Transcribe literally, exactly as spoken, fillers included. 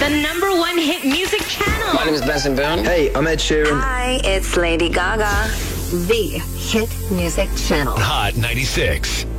the number one hit music channel. My name is Benson Boone. Hey, I'm Ed Sheeran. Hi, it's Lady Gaga. The hit music channel. Hot ninety-six.